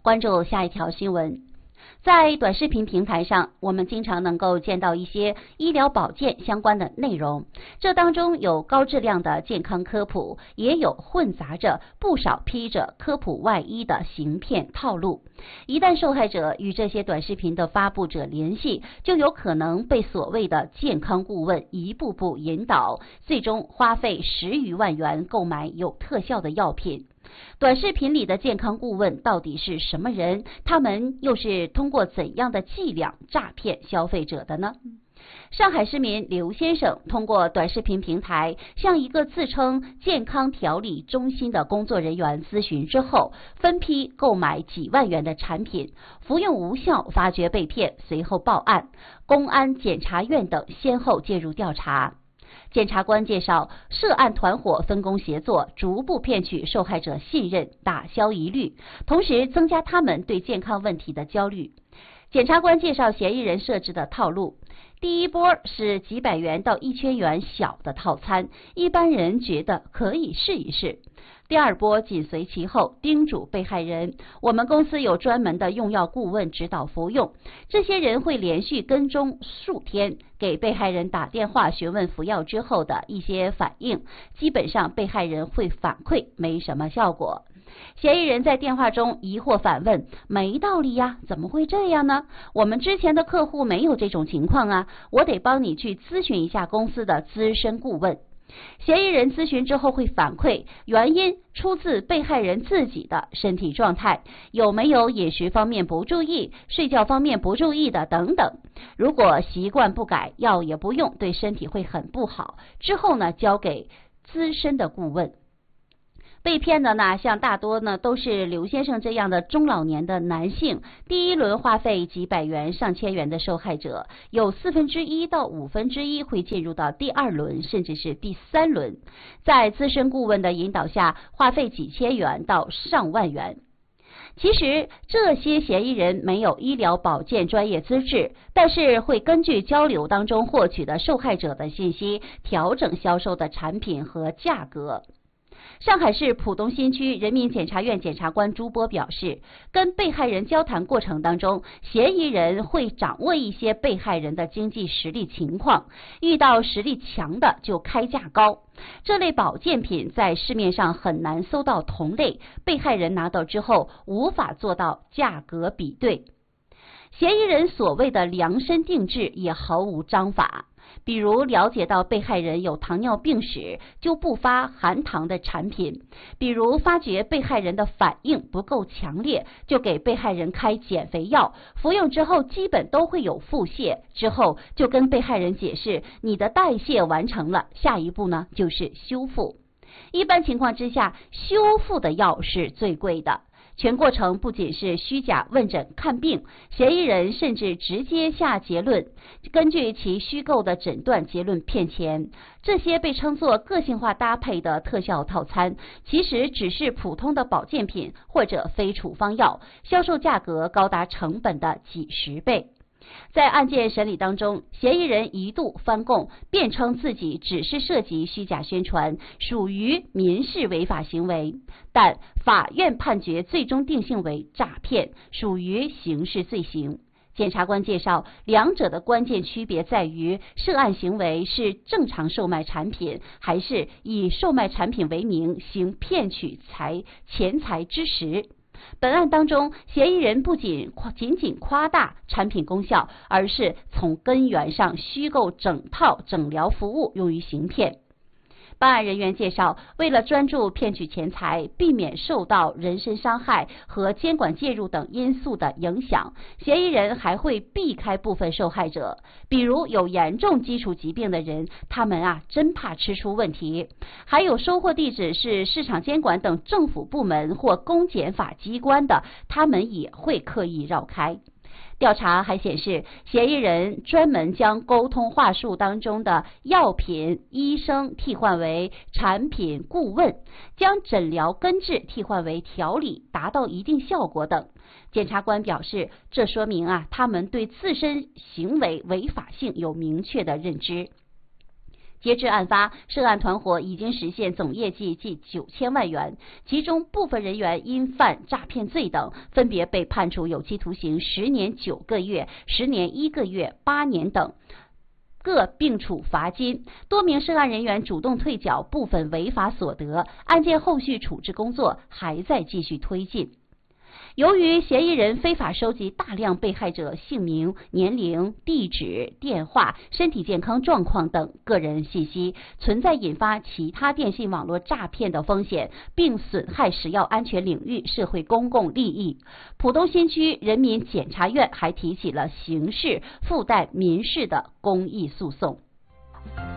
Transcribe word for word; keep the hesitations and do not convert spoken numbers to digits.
关注下一条新闻。在短视频平台上，我们经常能够见到一些医疗保健相关的内容，这当中有高质量的健康科普，也有混杂着不少披着科普外衣的行骗套路。一旦受害者与这些短视频的发布者联系，就有可能被所谓的健康顾问一步步引导，最终花费十余万元购买有特效的药品。短视频里的健康顾问到底是什么人？他们又是通过怎样的伎俩诈骗消费者的呢？上海市民刘先生通过短视频平台向一个自称健康调理中心的工作人员咨询之后，分批购买几万元的产品，服用无效，发觉被骗，随后报案，公安、检察院等先后介入调查。检察官介绍，涉案团伙分工协作，逐步骗取受害者信任，打消疑虑，同时增加他们对健康问题的焦虑。检察官介绍嫌疑人设置的套路，第一波是几百元到一千元小的套餐，一般人觉得可以试一试。第二波紧随其后，叮嘱被害人，我们公司有专门的用药顾问指导服用，这些人会连续跟踪数天，给被害人打电话询问服药之后的一些反应，基本上被害人会反馈没什么效果。嫌疑人在电话中疑惑反问，没道理呀，怎么会这样呢？我们之前的客户没有这种情况啊，我得帮你去咨询一下公司的资深顾问。嫌疑人咨询之后会反馈，原因出自被害人自己的身体状态，有没有饮食方面不注意、睡觉方面不注意的等等。如果习惯不改，药也不用，对身体会很不好。之后呢，交给资深的顾问。被骗的呢，像大多呢都是刘先生这样的中老年的男性，第一轮花费几百元、上千元的受害者，有四分之一到五分之一会进入到第二轮，甚至是第三轮，在资深顾问的引导下，花费几千元到上万元。其实这些嫌疑人没有医疗保健专业资质，但是会根据交流当中获取的受害者的信息，调整销售的产品和价格。上海市浦东新区人民检察院检察官朱波表示，跟被害人交谈过程当中，嫌疑人会掌握一些被害人的经济实力情况，遇到实力强的就开价高。这类保健品在市面上很难搜到同类，被害人拿到之后无法做到价格比对。嫌疑人所谓的量身定制也毫无章法。比如了解到被害人有糖尿病史，就不发含糖的产品；比如发觉被害人的反应不够强烈，就给被害人开减肥药，服用之后基本都会有腹泻，之后就跟被害人解释你的代谢完成了，下一步呢就是修复。一般情况之下，修复的药是最贵的。全过程不仅是虚假问诊看病，嫌疑人甚至直接下结论，根据其虚构的诊断结论骗钱。这些被称作个性化搭配的特效套餐，其实只是普通的保健品或者非处方药，销售价格高达成本的几十倍。在案件审理当中，嫌疑人一度翻供，辩称自己只是涉及虚假宣传，属于民事违法行为，但法院判决最终定性为诈骗，属于刑事罪行。检察官介绍，两者的关键区别在于涉案行为是正常售卖产品，还是以售卖产品为名行骗取财钱财之实。本案当中，嫌疑人不仅仅仅夸大产品功效，而是从根源上虚构整套诊疗服务用于行骗。办案人员介绍，为了专注骗取钱财，避免受到人身伤害和监管介入等因素的影响，嫌疑人还会避开部分受害者，比如有严重基础疾病的人，他们啊真怕吃出问题；还有收货地址是市场监管等政府部门或公检法机关的，他们也会刻意绕开。调查还显示，嫌疑人专门将沟通话术当中的药品、医生替换为产品顾问，将诊疗根治替换为调理，达到一定效果等。检察官表示，这说明啊，他们对自身行为违法性有明确的认知。 截至案发，涉案团伙已经实现总业绩近九千万元，其中部分人员因犯诈骗罪等，分别被判处有期徒刑十年九个月、十年一个月、八年等，各并处罚金。多名涉案人员主动退缴部分违法所得，案件后续处置工作还在继续推进。由于嫌疑人非法收集大量被害者姓名、年龄、地址、电话、身体健康状况等个人信息，存在引发其他电信网络诈骗的风险，并损害食药安全领域社会公共利益。浦东新区人民检察院还提起了刑事附带民事的公益诉讼。